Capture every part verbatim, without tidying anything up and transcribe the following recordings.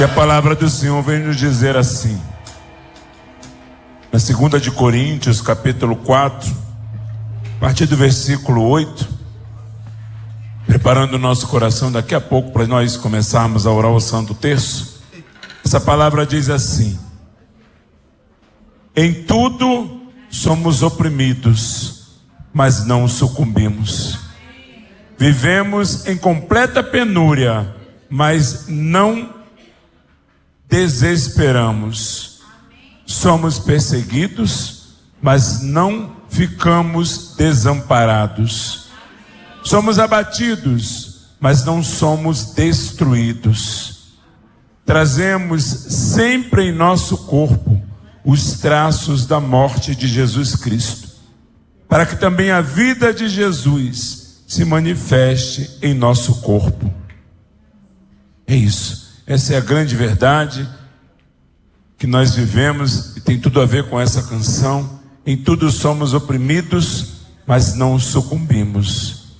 E a palavra do Senhor vem nos dizer assim, na segunda de Coríntios, capítulo quatro, a partir do versículo oito, preparando o nosso coração daqui a pouco para nós começarmos a orar o Santo Terço. Essa palavra diz assim: em tudo somos oprimidos, mas não sucumbimos. Vivemos em completa penúria, mas não desesperamos. Somos perseguidos, mas não ficamos desamparados. Somos abatidos, mas não somos destruídos. Trazemos sempre em nosso corpo os traços da morte de Jesus Cristo, para que também a vida de Jesus se manifeste em nosso corpo. É isso. Essa é a grande verdade que nós vivemos e tem tudo a ver com essa canção. Em tudo somos oprimidos, mas não sucumbimos.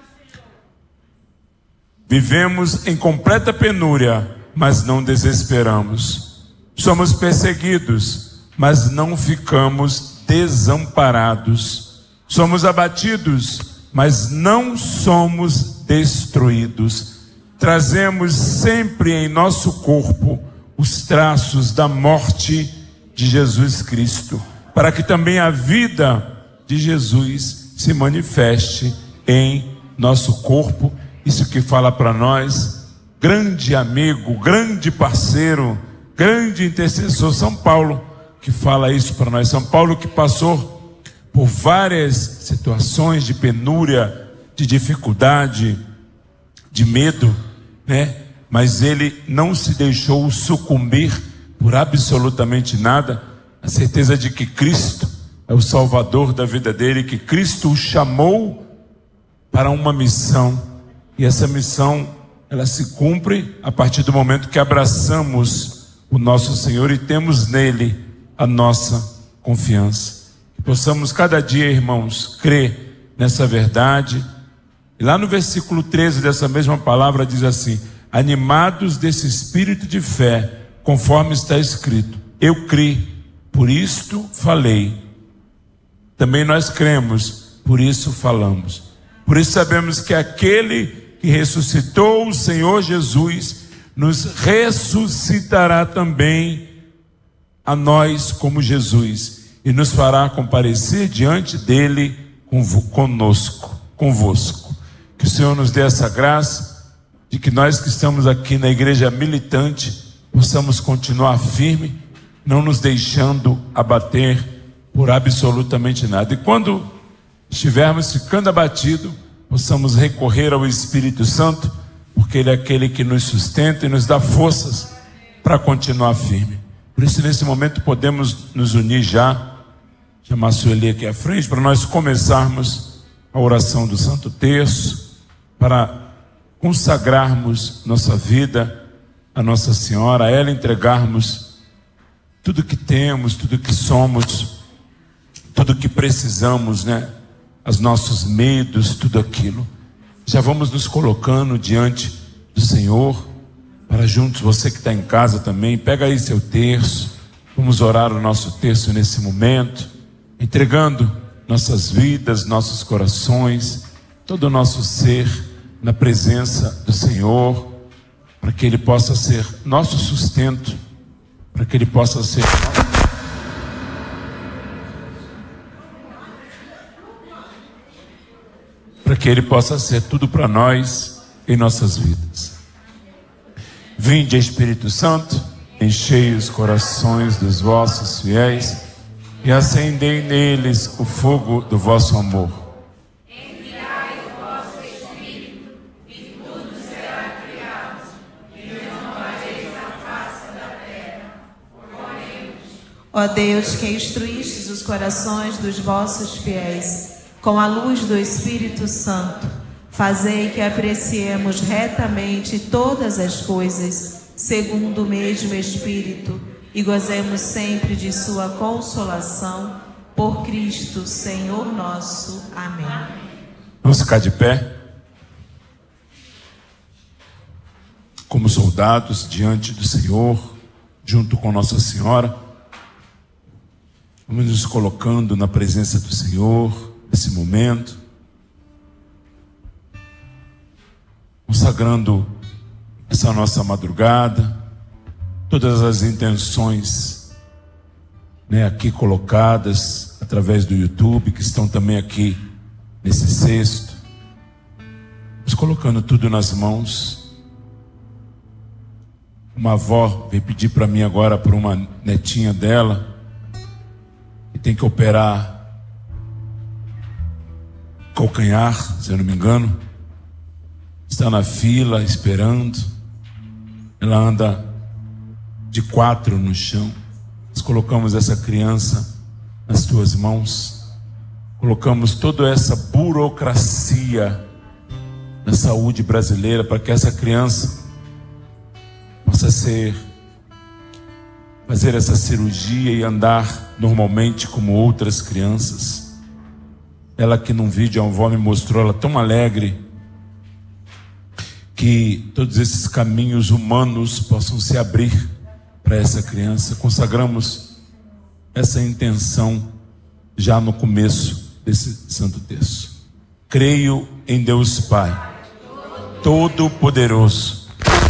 Vivemos em completa penúria, mas não desesperamos. Somos perseguidos, mas não ficamos desamparados. Somos abatidos, mas não somos destruídos. Trazemos sempre em nosso corpo os traços da morte de Jesus Cristo, para que também a vida de Jesus se manifeste em nosso corpo. Isso que fala para nós, grande amigo, grande parceiro, grande intercessor, São Paulo, que fala isso para nós. São Paulo que passou por várias situações de penúria, de dificuldade, de medo, né? Mas ele não se deixou sucumbir por absolutamente nada. A certeza de que Cristo é o Salvador da vida dele, que Cristo o chamou para uma missão. E essa missão, ela se cumpre a partir do momento que abraçamos o nosso Senhor e temos nele a nossa confiança. Que possamos cada dia, irmãos, crer nessa verdade. E lá no versículo treze dessa mesma palavra diz assim: animados desse espírito de fé, conforme está escrito, eu criei, por isto falei. Também nós cremos, por isso falamos. Por isso sabemos que aquele que ressuscitou o Senhor Jesus nos ressuscitará também a nós como Jesus e nos fará comparecer diante dele conosco, convosco. Que o Senhor nos dê essa graça de que nós que estamos aqui na igreja militante possamos continuar firme, não nos deixando abater por absolutamente nada. E quando estivermos ficando abatidos, possamos recorrer ao Espírito Santo, porque Ele é aquele que nos sustenta e nos dá forças para continuar firme. Por isso, nesse momento, podemos nos unir já, chamar a Sueli aqui à frente, para nós começarmos a oração do Santo Terço, para consagrarmos nossa vida a Nossa Senhora, a ela entregarmos tudo que temos, tudo que somos, tudo que precisamos, né? Os nossos medos, tudo aquilo. Já vamos nos colocando diante do Senhor, para juntos, você que está em casa também, pega aí seu terço, vamos orar o nosso terço nesse momento, entregando nossas vidas, nossos corações, todo o nosso ser na presença do Senhor, para que Ele possa ser nosso sustento, para que Ele possa ser para que Ele possa ser tudo para nós em nossas vidas. Vinde, Espírito Santo, enchei os corações dos vossos fiéis e acendei neles o fogo do vosso amor. Enviai o vosso Espírito e tudo será criado, e renovareis a face da terra. Oremos. Ó Deus, que instruístes os corações dos vossos fiéis com a luz do Espírito Santo, fazei que apreciemos retamente todas as coisas, segundo o mesmo Espírito, e gozemos sempre de sua consolação, por Cristo, Senhor nosso. Amém. Vamos ficar de pé. como soldados diante do Senhor, junto com Nossa Senhora. Vamos nos colocando na presença do Senhor nesse momento, consagrando essa nossa madrugada, todas as intenções, né, aqui colocadas através do YouTube, que estão também aqui nesse cesto. Vamos colocando tudo nas mãos. Uma avó veio pedir para mim agora, por uma netinha dela, que tem que operar calcanhar, se eu não me engano. Está na fila esperando. Ela anda de quatro no chão. Nós colocamos essa criança nas tuas mãos. Colocamos toda essa burocracia da saúde brasileira para que essa criança possa ser fazer essa cirurgia e andar normalmente como outras crianças. Ela que num vídeo a avó me mostrou, ela tão alegre, que todos esses caminhos humanos possam se abrir para essa criança. Consagramos essa intenção já no começo desse santo texto. Creio em Deus Pai Todo-Poderoso,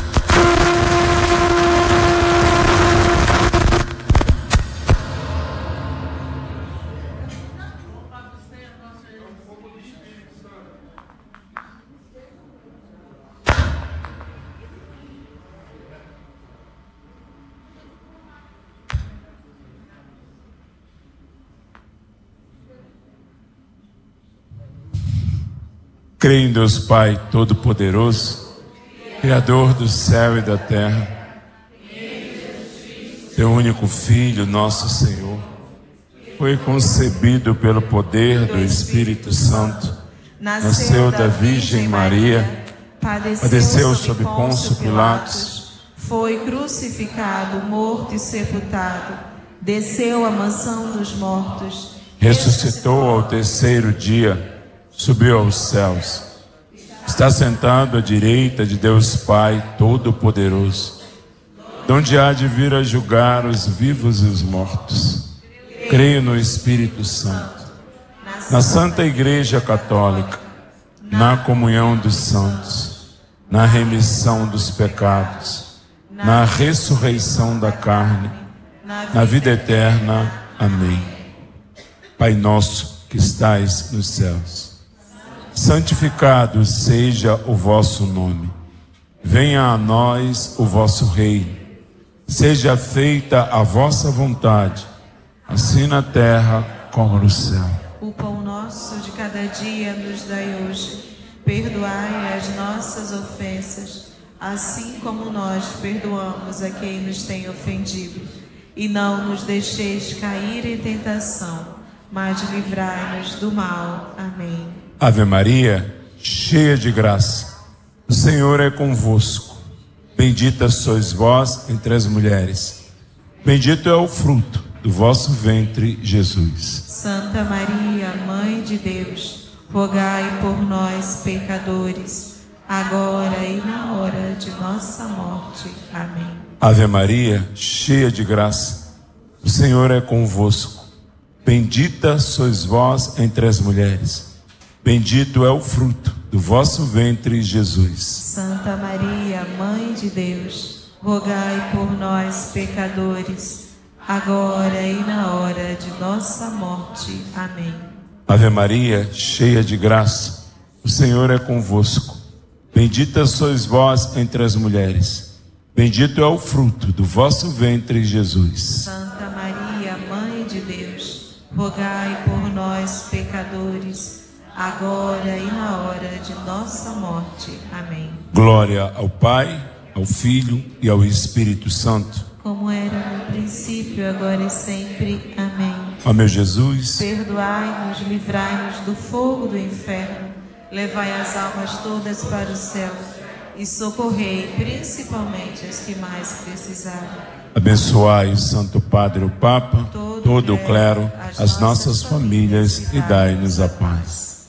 creio em Deus Pai Todo-Poderoso, Criador do céu e da terra, Teu único Filho, nosso Senhor, foi concebido pelo poder do Espírito Santo, nasceu da Virgem Maria, padeceu sob Pôncio Pilatos, foi crucificado, morto e sepultado, desceu à mansão dos mortos, ressuscitou ao terceiro dia, subiu aos céus, está sentado à direita de Deus Pai Todo-Poderoso, de onde há de vir a julgar os vivos e os mortos. Creio no Espírito Santo, na Santa Igreja Católica, na comunhão dos santos, na remissão dos pecados, na ressurreição da carne, na vida eterna. Amém. Pai nosso que estais nos céus, santificado seja o vosso nome. Venha a nós o vosso reino. Seja feita a vossa vontade, assim na terra como no céu. O pão nosso de cada dia nos dai hoje. Perdoai as nossas ofensas, assim como nós perdoamos a quem nos tem ofendido. E não nos deixeis cair em tentação, mas livrai-nos do mal. Amém. Ave Maria, cheia de graça, o Senhor é convosco. Bendita sois vós entre as mulheres. Bendito é o fruto do vosso ventre, Jesus. Santa Maria, Mãe de Deus, rogai por nós, pecadores, agora e na hora de nossa morte. Amém. Ave Maria, cheia de graça, o Senhor é convosco. Bendita sois vós entre as mulheres. Bendito é o fruto do vosso ventre, Jesus. Santa Maria, Mãe de Deus, rogai por nós, pecadores, agora e na hora de nossa morte. Amém. Ave Maria, cheia de graça, o Senhor é convosco. Bendita sois vós entre as mulheres. Bendito é o fruto do vosso ventre, Jesus. Santa Maria, Mãe de Deus, rogai por nós, pecadores, agora e na hora de nossa morte. Amém. Glória ao Pai, ao Filho e ao Espírito Santo, como era no princípio, agora e sempre. Amém. Ó meu Jesus, perdoai-nos, livrai-nos do fogo do inferno, levai as almas todas para o céu e socorrei principalmente as que mais precisarem. Abençoai o Santo Padre, o Papa, todo, todo o clero, as nossas famílias e dai-nos a paz.